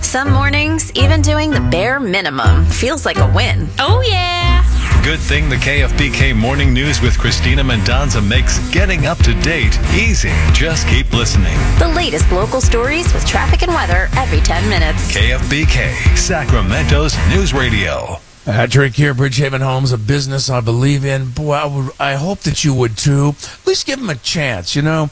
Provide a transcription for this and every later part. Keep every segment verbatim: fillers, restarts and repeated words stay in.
Some mornings, even doing the bare minimum feels like a win. Oh, yeah. Good thing the K F B K Morning News with Christina Mendonza makes getting up to date easy. Just keep listening. The latest local stories with traffic and weather every ten minutes. K F B K, Sacramento's News Radio. Patrick here, Bridgehaven Homes, a business I believe in. Boy, I, would, I hope that you would too. At least give them a chance, you know.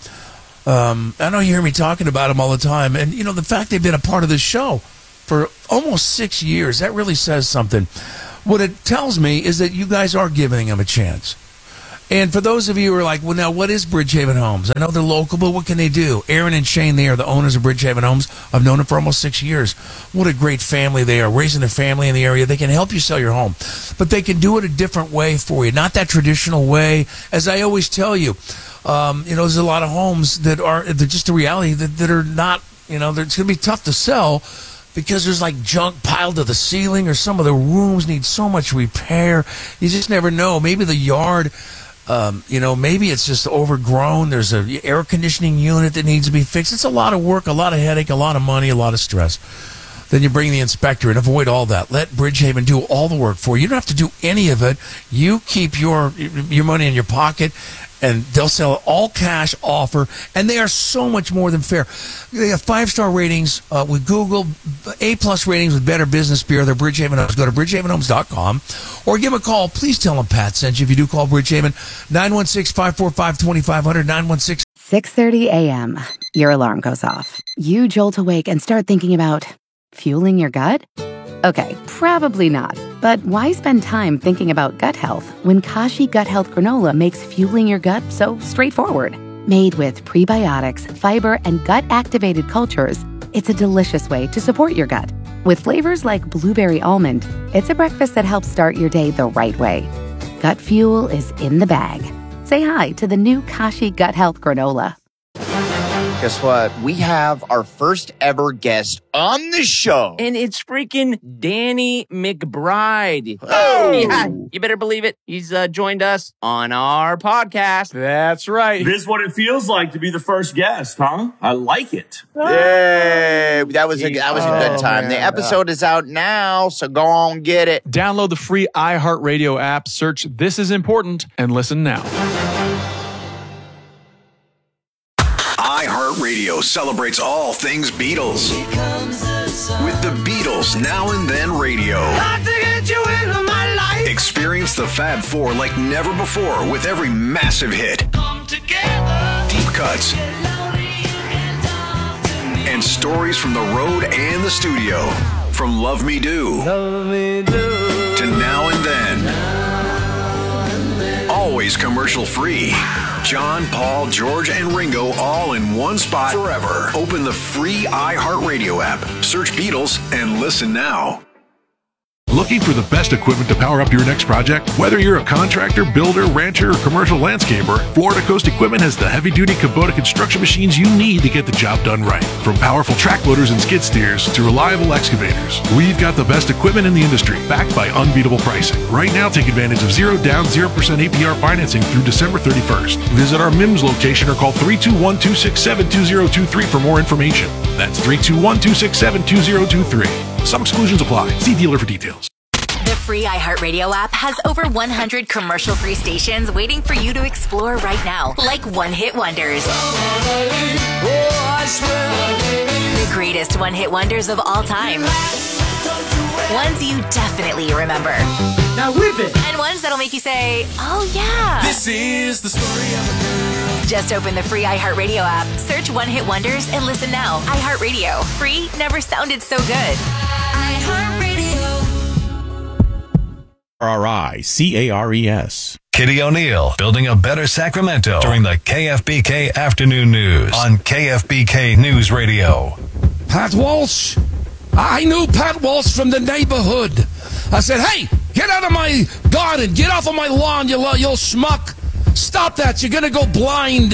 Um, I know you hear me talking about them all the time. And, you know, the fact they've been a part of the show for almost six years, that really says something. What it tells me is that you guys are giving them a chance. And for those of you who are like, well, now, what is Bridgehaven Homes? I know they're local, but what can they do? Aaron and Shane, they are the owners of Bridgehaven Homes. I've known them for almost six years. What a great family they are, raising a family in the area. They can help you sell your home, but they can do it a different way for you, not that traditional way. As I always tell you, um, you know, there's a lot of homes that are, they're just the reality, that, that are not, you know, it's going to be tough to sell because there's like junk piled to the ceiling, or some of the rooms need so much repair. You just never know. Maybe the yard, um, you know, maybe it's just overgrown. There's an air conditioning unit that needs to be fixed. It's a lot of work, a lot of headache, a lot of money, a lot of stress. Then you bring the inspector and avoid all that. Let Bridgehaven do all the work for you. You don't have to do any of it. You keep your your money in your pocket, and they'll sell it all cash offer, and they are so much more than fair. They have five-star ratings uh, with Google, A-plus ratings with Better Business Bureau. They're Bridgehaven Homes. Go to bridgehaven homes dot com or give them a call. Please tell them Pat sent you if you do call Bridgehaven. nine one six, five four five, two five zero zero, nine one six. six thirty a.m. Your alarm goes off. You jolt awake and start thinking about fueling your gut? Okay, probably not. But why spend time thinking about gut health when Kashi Gut Health Granola makes fueling your gut so straightforward? Made with prebiotics, fiber, and gut-activated cultures, it's a delicious way to support your gut. With flavors like blueberry almond, it's a breakfast that helps start your day the right way. Gut fuel is in the bag. Say hi to the new Kashi Gut Health Granola. Guess what? We have our first ever guest on the show. And it's freaking Danny McBride. Oh! Yeah, you better believe it. He's uh, joined us on our podcast. That's right. This is what it feels like to be the first guest, huh? I like it. Yay! That was a, that was a good Oh, time. man. The episode is out now, so go on get it. Download the free iHeartRadio app, search This Is Important, and listen now. iHeartRadio celebrates all things Beatles. With the Beatles Now and Then Radio. Experience the Fab Four like never before with every massive hit. Deep cuts. And stories from the road and the studio. From Love Me Do, Love Me Do. To Now and Then. Always commercial free. John, Paul, George, and Ringo all in one spot forever. Open the free iHeartRadio app. Search Beatles and listen now. Looking for the best equipment to power up your next project? Whether you're a contractor, builder, rancher, or commercial landscaper, Florida Coast Equipment has the heavy-duty Kubota construction machines you need to get the job done right. From powerful track loaders and skid steers to reliable excavators, we've got the best equipment in the industry, backed by unbeatable pricing. Right now, take advantage of zero down, zero percent A P R financing through December thirty-first. Visit our M I M S location or call three two one, two six seven, two zero two three for more information. That's three two one, two six seven, two zero two three. Some exclusions apply. See dealer for details. The free iHeartRadio app has over one hundred commercial-free stations waiting for you to explore right now, like one-hit wonders. The greatest one-hit wonders of all time. Ones you definitely remember. Now whip it! And ones that'll make you say, oh yeah. This is the story of a girl. Just open the free iHeartRadio app, search One-Hit Wonders, and listen now. iHeartRadio. Free never sounded so good. iHeartRadio. R I C A R E S. Kitty O'Neill, building a better Sacramento during the K F B K Afternoon News on K F B K News Radio. Pat Walsh. I knew Pat Walsh from the neighborhood. I said, hey, get out of my garden. Get off of my lawn, you little schmuck. Stop that. You're going to go blind.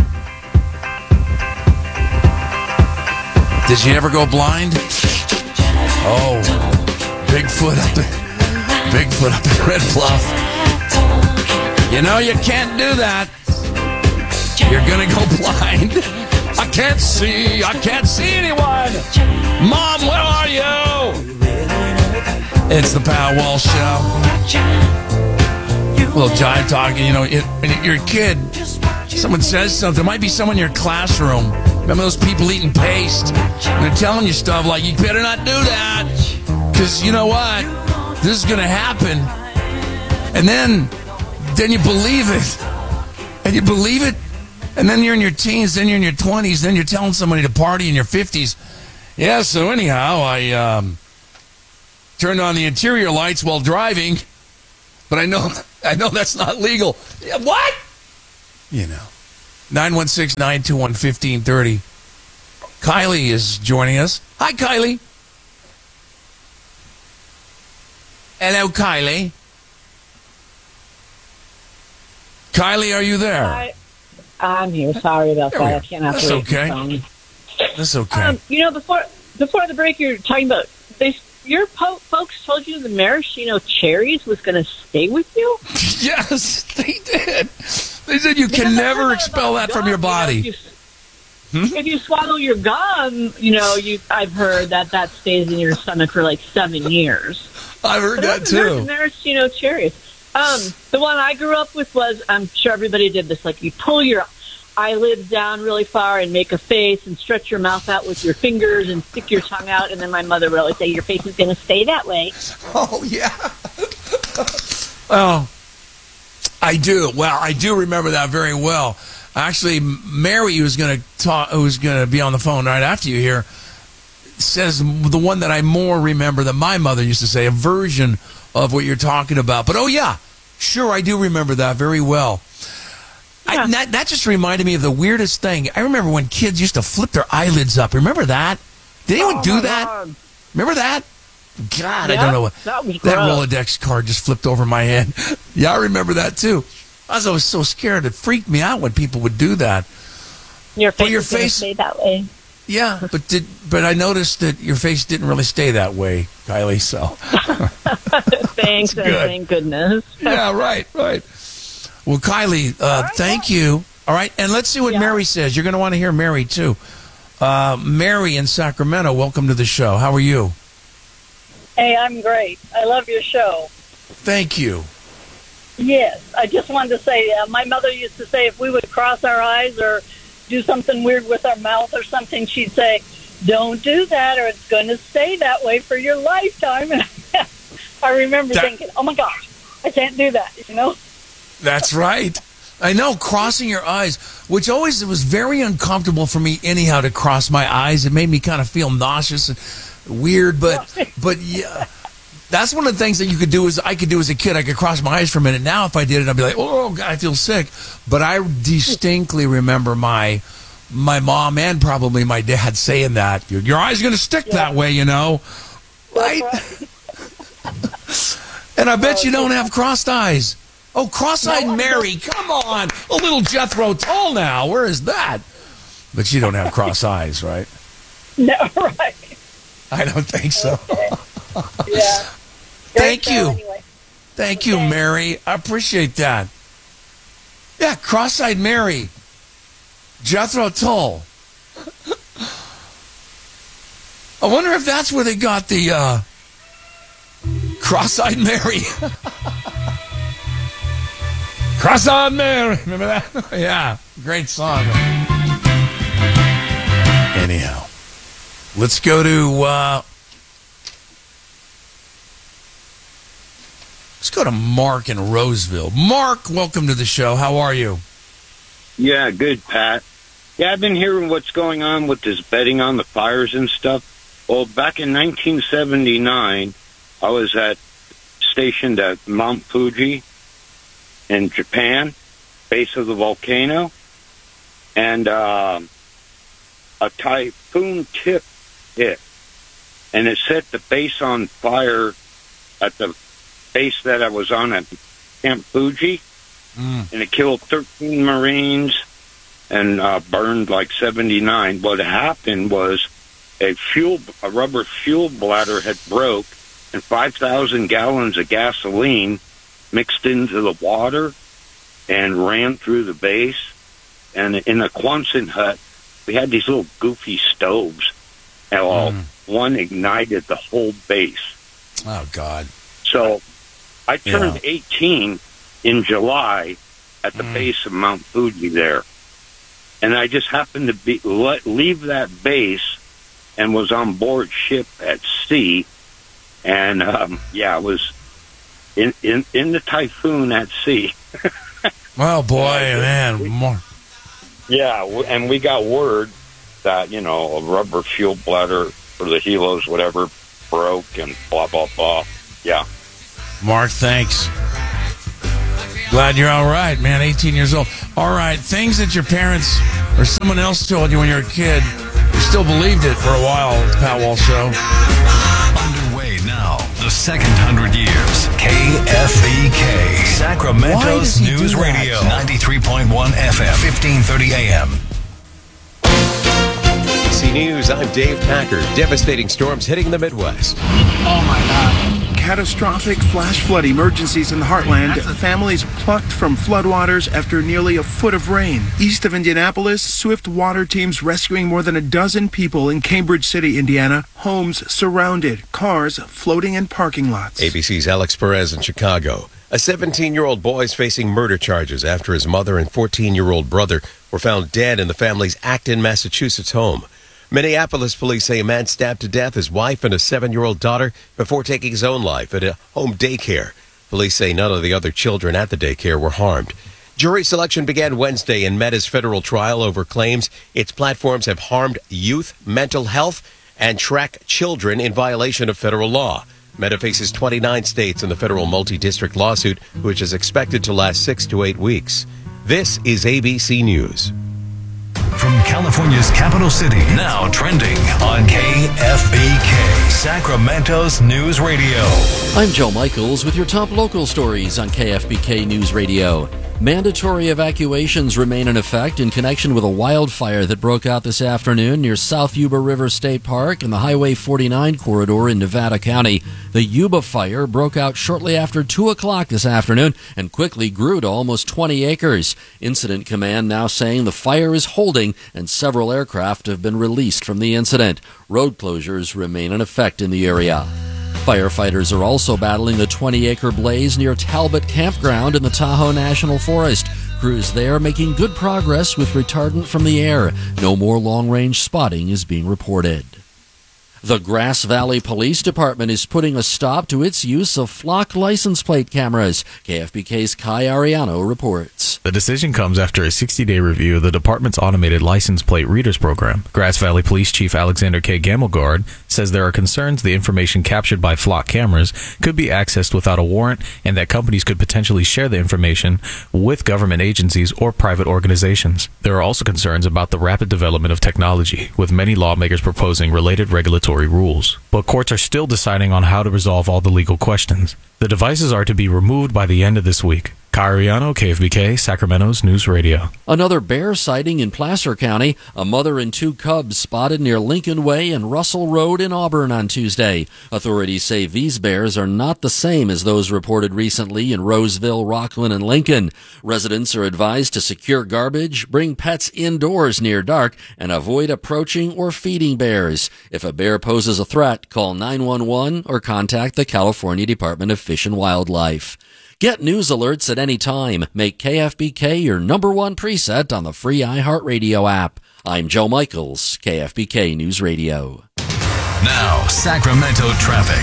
Did you ever go blind? Oh, Bigfoot up there. Bigfoot up in Red Bluff. You know, you can't do that. You're going to go blind. I can't see. I can't see anyone. Mom, where are you? It's the Pat Walsh Show. A little jive talking, you know, it, when you're a kid, someone says something. There might be someone in your classroom. Remember those people eating paste? And they're telling you stuff like, you better not do that. Because you know what? This is going to happen. And then, then you believe it. And you believe it. And then you're in your teens, then you're in your twenties, then you're telling somebody to party in your fifties. Yeah, so anyhow, I um, turned on the interior lights while driving, but I know I know that's not legal. Yeah, what? You know. nine one six, nine two one, one five three zero. Kylie is joining us. Hi, Kylie. Hello, Kylie. Kylie, are you there? Hi. I'm here. Sorry about There that. we I are. can't That's operate okay. the phone. That's okay. Um, you know, before before the break, you were talking about they. Your po- folks told you the maraschino cherries was going to stay with you. Yes, they did. They said you can never expel that from your body. You know, if, you, if you swallow your gum, you know, you I've heard that that stays in your stomach for like seven years. I've heard But that other than too. Maraschino cherries. Um, the one I grew up with was, I'm sure everybody did this, like you pull your eyelids down really far and make a face and stretch your mouth out with your fingers and stick your tongue out, and then my mother would always say, your face is going to stay that way. Oh, yeah. Oh, I do. Well, I do remember that very well. Actually, Mary, who's going to talk, who's going to be on the phone right after you here, says the one that I more remember that my mother used to say, a version of what you're talking about. But, oh, yeah, sure, I do remember that very well. Yeah. I, that, that just reminded me of the weirdest thing. I remember when kids used to flip their eyelids up. Remember that? Did anyone Oh, do my that? God. Remember that? God, I Yeah, don't know what. that was That gross. Rolodex card just flipped over my head. Yeah, I remember that, too. I was always so scared. It freaked me out when people would do that. Your face Well, your is going to face- stay that way. Yeah, but did but I noticed that your face didn't really stay that way, Kylie, so. Thanks, and good. thank goodness. Yeah, right, right. Well, Kylie, uh, right, thank you. All right, and let's see what Yeah. Mary says. You're going to want to hear Mary, too. Uh, Mary in Sacramento, welcome to the show. How are you? Hey, I'm great. I love your show. Thank you. Yes, I just wanted to say, uh, my mother used to say if we would cross our eyes or do something weird with our mouth or something, she'd say, don't do that or it's going to stay that way for your lifetime. And I remember That- thinking, oh my gosh, I can't do that, you know? That's right. I know, crossing your eyes, which always it was very uncomfortable for me anyhow to cross my eyes. It made me kind of feel nauseous and weird, but but yeah, that's one of the things that you could do is I could do as a kid. I could cross my eyes for a minute. Now if I did it, I'd be like, oh, God, I feel sick. But I distinctly remember my my mom and probably my dad saying that. Your, your eyes are going to stick Yeah. that way, you know. Right? And I bet you don't have crossed eyes. Oh, cross-eyed No, I Mary, come on. A little Jethro Tull now. Where is that? But you don't have cross eyes, right? No, right. I don't think so. Yeah. Thank Great show you. Anyway. Thank you, Mary. I appreciate that. Yeah, cross-eyed Mary. Jethro Tull. I wonder if that's where they got the uh, cross-eyed Mary. Cross-eyed Mary. Remember that? Yeah, great song. Anyhow, let's go to uh, let's go to Mark in Roseville. Mark, welcome to the show. How are you? Yeah, good, Pat. Yeah, I've been hearing what's going on with this betting on the fires and stuff. Well, back in nineteen seventy-nine, I was at stationed at Mount Fuji in Japan, base of the volcano, and uh, a typhoon tip hit, and it set the base on fire at the base that I was on at Camp Fuji, mm. and it killed thirteen Marines and uh, burned like seventy-nine. What happened was a fuel, a rubber fuel bladder had broke, and five thousand gallons of gasoline mixed into the water and ran through the base. And in the Quonset hut, we had these little goofy stoves, and all, Mm. one ignited the whole base. Oh, God. So I turned Yeah. eighteen in July at the Mm. base of Mount Fuji there. And I just happened to be let, leave that base and was on board ship at sea. And, um, yeah, I was in, in, in the typhoon at sea. Oh, boy, man. More. Yeah, w- and we got word that, you know, a rubber fuel bladder for the helos, whatever, broke and blah, blah, blah. Yeah. Mark, thanks. Glad you're all right, man. eighteen years old. All right, things that your parents or someone else told you when you were a kid, you still believed it for a while, the Pat Walsh Show. Underway now, the second hundred years. K F B K, Why Sacramento's does he do News that? Radio, ninety-three point one F M, fifteen thirty A M. A B C News, I'm Dave Packer. Devastating storms hitting the Midwest. Oh my God. Catastrophic flash flood emergencies in the heartland. Families plucked from floodwaters after nearly a foot of rain. East of Indianapolis, swift water teams rescuing more than a dozen people in Cambridge City, Indiana. Homes surrounded, cars floating in parking lots. A B C's Alex Perez in Chicago. A seventeen-year-old boy is facing murder charges after his mother and fourteen-year-old brother were found dead in the family's Acton, Massachusetts home. Minneapolis police say a man stabbed to death his wife and a seven-year-old daughter before taking his own life at a home daycare. Police say none of the other children at the daycare were harmed. Jury selection began Wednesday in Meta's federal trial over claims its platforms have harmed youth, mental health, and track children in violation of federal law. Meta faces twenty-nine states in the federal multi-district lawsuit, which is expected to last six to eight weeks. This is A B C News. From California's capital city, now trending on K F B K, Sacramento's News Radio. I'm Joe Michaels with your top local stories on K F B K News Radio. Mandatory evacuations remain in effect in connection with a wildfire that broke out this afternoon near South Yuba River State Park and the Highway forty-nine corridor in Nevada County. The Yuba fire broke out shortly after two o'clock this afternoon and quickly grew to almost twenty acres. Incident Command now saying the fire is holding and several aircraft have been released from the incident. Road closures remain in effect in the area. Firefighters are also battling the twenty-acre blaze near Talbot Campground in the Tahoe National Forest. Crews there making good progress with retardant from the air. No more long-range spotting is being reported. The Grass Valley Police Department is putting a stop to its use of flock license plate cameras. K F B K's Kai Ariano reports. The decision comes after a sixty-day review of the department's automated license plate readers program. Grass Valley Police Chief Alexander K. Gamelgard says there are concerns the information captured by flock cameras could be accessed without a warrant and that companies could potentially share the information with government agencies or private organizations. There are also concerns about the rapid development of technology, with many lawmakers proposing related regulatory rules. But courts are still deciding on how to resolve all the legal questions. The devices are to be removed by the end of this week. Cariano, K F B K, Sacramento's News Radio. Another bear sighting in Placer County. A mother and two cubs spotted near Lincoln Way and Russell Road in Auburn on Tuesday. Authorities say these bears are not the same as those reported recently in Roseville, Rockland, and Lincoln. Residents are advised to secure garbage, bring pets indoors near dark, and avoid approaching or feeding bears. If a bear poses a threat, call nine one one or contact the California Department of Fish and Wildlife. Get news alerts at any time. Make K F B K your number one preset on the free iHeartRadio app. I'm Joe Michaels, K F B K News Radio. Now, Sacramento traffic.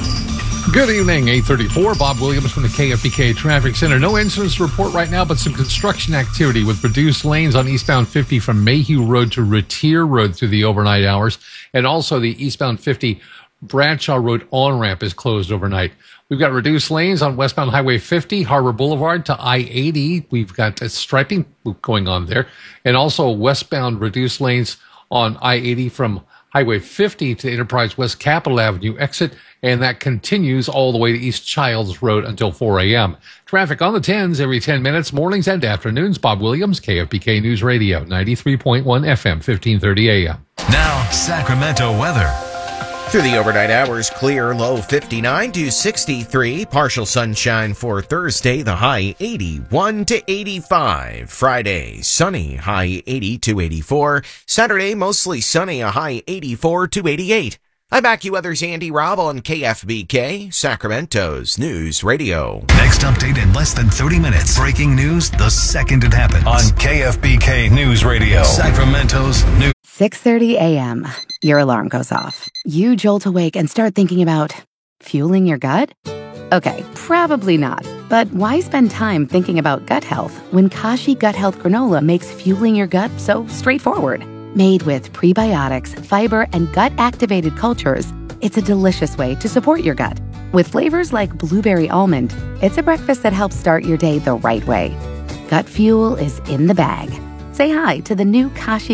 Good evening, eight thirty-four. Bob Williams from the K F B K Traffic Center. No incidents to report right now, but some construction activity with reduced lanes on eastbound fifty from Mayhew Road to Retier Road through the overnight hours. And also the eastbound fifty Bradshaw Road on-ramp is closed overnight. We've got reduced lanes on westbound Highway fifty, Harbor Boulevard to I eighty. We've got a striping going on there. And also westbound reduced lanes on I eighty from Highway fifty to Enterprise West Capitol Avenue exit. And that continues all the way to East Childs Road until four a.m. Traffic on the tens every ten minutes, mornings and afternoons. Bob Williams, K F B K News Radio, ninety-three point one F M, fifteen thirty a.m. Now, Sacramento weather. Through the overnight hours, clear, low fifty-nine to sixty-three. Partial sunshine for Thursday, the high eighty-one to eighty-five. Friday, sunny, high eighty to eighty-four. Saturday, mostly sunny, a high eighty-four to eighty-eight. I'm AccuWeather's Andy Robb on K F B K, Sacramento's News Radio. Next update in less than thirty minutes. Breaking news the second it happens on K F B K News Radio. Sacramento's News. six thirty a.m. Your alarm goes off. You jolt awake and start thinking about fueling your gut? Okay, probably not. But why spend time thinking about gut health when Kashi Gut Health Granola makes fueling your gut so straightforward? Made with prebiotics, fiber, and gut-activated cultures, it's a delicious way to support your gut. With flavors like blueberry almond, it's a breakfast that helps start your day the right way. Gut fuel is in the bag. Say hi to the new Kashi